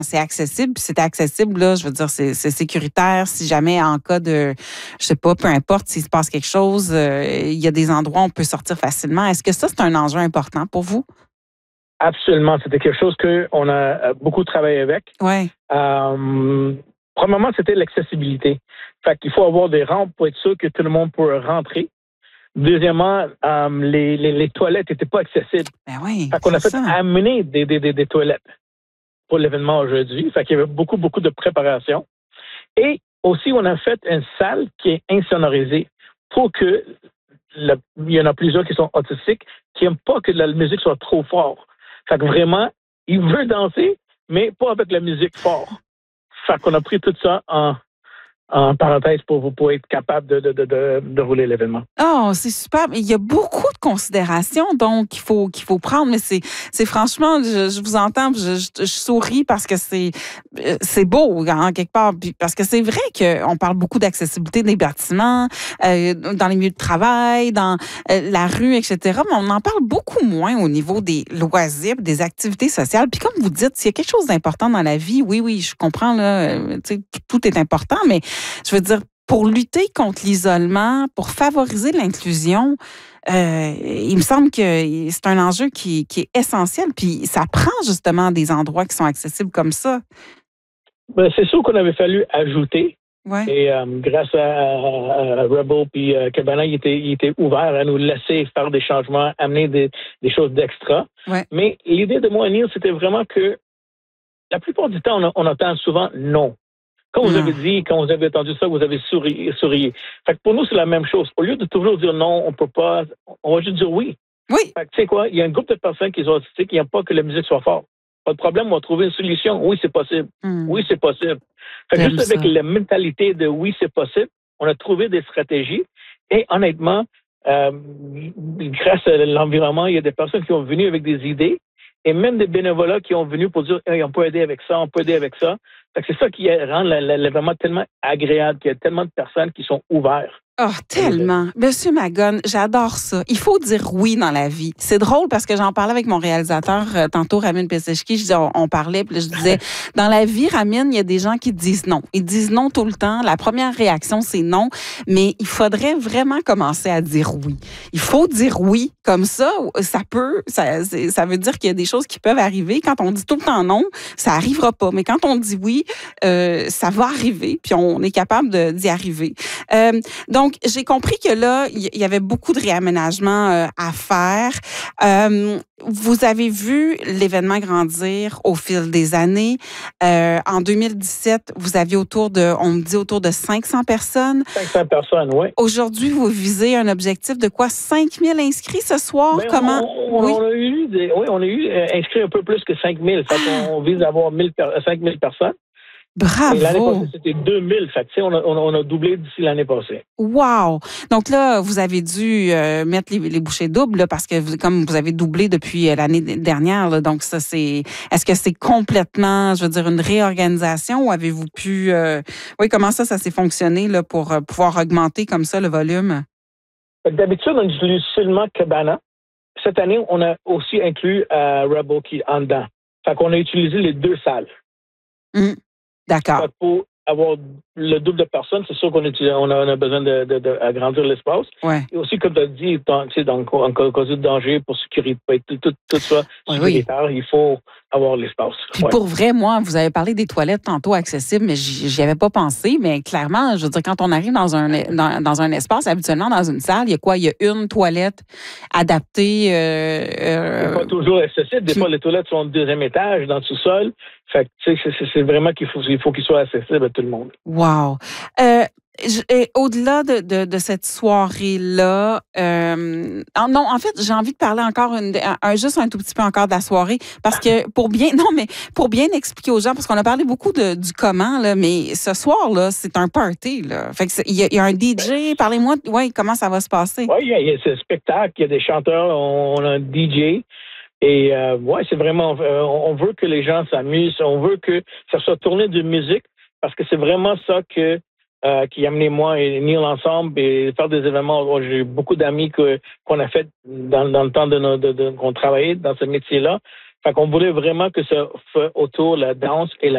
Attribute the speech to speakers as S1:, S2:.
S1: c'est accessible, puis c'est accessible, là, je veux dire, c'est sécuritaire. Si jamais en cas de, je sais pas, peu importe s'il se passe quelque chose, il y a des endroits où on peut sortir facilement. Est-ce que ça, c'est un enjeu important pour vous?
S2: Absolument. C'était quelque chose qu'on a beaucoup travaillé avec.
S1: Oui.
S2: Premièrement, c'était l'accessibilité. Fait qu'il faut avoir des rampes pour être sûr que tout le monde peut rentrer. Deuxièmement, les toilettes n'étaient pas accessibles.
S1: Ben oui,
S2: Fait qu'on a
S1: c'est
S2: fait
S1: ça.
S2: amener des toilettes pour l'événement aujourd'hui. Fait qu'il y avait beaucoup, beaucoup de préparation. Et aussi, on a fait une salle qui est insonorisée pour que il y en a plusieurs qui sont autistiques qui n'aiment pas que la musique soit trop forte. Fait que vraiment, ils veulent danser, mais pas avec la musique forte. Fait qu'on a pris tout ça en parenthèse pour être capable de rouler l'événement.
S1: Oh, c'est super. Il y a beaucoup de considérations donc qu'il faut prendre, mais c'est franchement, je vous entends, je souris parce que c'est beau en quelque part, puis parce que c'est vrai qu'on parle beaucoup d'accessibilité des bâtiments, dans les milieux de travail, dans la rue, etc. Mais on en parle beaucoup moins au niveau des loisirs, des activités sociales. Puis comme vous dites, s'il y a quelque chose d'important dans la vie, oui, je comprends là, tu sais, tout est important, mais je veux dire, pour lutter contre l'isolement, pour favoriser l'inclusion, il me semble que c'est un enjeu qui est essentiel. Puis ça prend justement des endroits qui sont accessibles comme ça.
S2: Ben, c'est sûr qu'on avait fallu ajouter.
S1: Ouais.
S2: Et grâce à Rebel puis Cabana, il était ouvert à nous laisser faire des changements, amener des choses d'extra.
S1: Ouais.
S2: Mais l'idée de moi et Neil, c'était vraiment que la plupart du temps, on entend souvent non. Quand vous avez dit, quand vous avez entendu ça, vous avez sourié. Fait que pour nous, c'est la même chose. Au lieu de toujours dire non, on peut pas, on va juste dire oui.
S1: Oui.
S2: Fait que tu sais quoi, il y a un groupe de personnes qui sont autistiques qui n'aiment pas que la musique soit forte. Pas de problème, on va trouver une solution. Oui, c'est possible. Oui, c'est possible. Fait que juste avec la mentalité de oui, c'est possible, on a trouvé des stratégies. Et honnêtement, grâce à l'environnement, il y a des personnes qui sont venues avec des idées et même des bénévolats qui ont venu pour dire hey, on peut aider avec ça, on peut aider avec ça. Fait que c'est ça qui rend l'événement tellement agréable, qu'il y a tellement de personnes qui sont ouvertes.
S1: Oh, tellement. Monsieur Magone, j'adore ça. Il faut dire oui dans la vie. C'est drôle parce que j'en parlais avec mon réalisateur tantôt, Ramin Peseshki. Je disais, on parlait, puis je disais, dans la vie, Ramin, il y a des gens qui disent non. Ils disent non tout le temps. La première réaction, c'est non. Mais il faudrait vraiment commencer à dire oui. Il faut dire oui. Comme ça, ça veut dire qu'il y a des choses qui peuvent arriver. Quand on dit tout le temps non, ça arrivera pas. Mais quand on dit oui, ça va arriver. Puis on est capable d'y arriver. Donc, j'ai compris que là, il y avait beaucoup de réaménagements à faire. Vous avez vu l'événement grandir au fil des années. En 2017, vous aviez on me dit autour de 500 personnes.
S2: 500 personnes, oui.
S1: Aujourd'hui, vous visez un objectif de quoi? 5000 inscrits ce soir?
S2: Mais
S1: comment?
S2: On a eu inscrits un peu plus que 5000. On vise à avoir 5000 personnes.
S1: Bravo!
S2: Et l'année passée, c'était 2000. Fait que, on a doublé d'ici l'année passée.
S1: Wow! Donc là, vous avez dû mettre les bouchées doubles là, parce que comme vous avez doublé depuis l'année dernière, là, donc ça, est-ce que c'est complètement, je veux dire, une réorganisation ou avez-vous pu... Oui, comment ça s'est fonctionné là, pour pouvoir augmenter comme ça le volume?
S2: D'habitude, on utilise seulement Cabana. Cette année, on a aussi inclus Rebel qui est en dedans. Fait qu'on a utilisé les deux salles.
S1: D'accord.
S2: Pour avoir le double de personnes, c'est sûr qu'on a besoin d'agrandir l'espace.
S1: Ouais.
S2: Et aussi, comme tu as dit, donc, en cas de danger, pour sécurité, tout ça, sécuritaire, il faut avoir l'espace.
S1: Puis pour vrai, moi, vous avez parlé des toilettes tantôt accessibles, mais j'y avais pas pensé. Mais clairement, je veux dire, quand on arrive dans un espace, habituellement, dans une salle, il y a quoi? Il y a une toilette adaptée.
S2: C'est pas toujours accessible. Des fois, les toilettes sont au deuxième étage, dans le sous-sol. Fait que, c'est vraiment qu'il faut qu'ils soient accessibles à tout le monde.
S1: Wow. Au-delà de cette soirée-là, non, en fait, j'ai envie de parler encore juste un tout petit peu encore de la soirée, parce que pour bien expliquer aux gens, parce qu'on a parlé beaucoup du comment, là, mais ce soir-là, c'est un party, là. Fait que il y a un DJ, parlez-moi, comment ça va se passer?
S2: Oui, il y a ce spectacle, il y a des chanteurs, on a un DJ. Et c'est vraiment, on veut que les gens s'amusent, on veut que ça soit tourné de musique, parce que c'est vraiment ça qui a amené moi et Neil ensemble et faire des événements. J'ai eu beaucoup d'amis qu'on a fait dans le temps qu'on travaillait dans ce métier-là. Fait qu'on voulait vraiment que ça fait autour la danse et la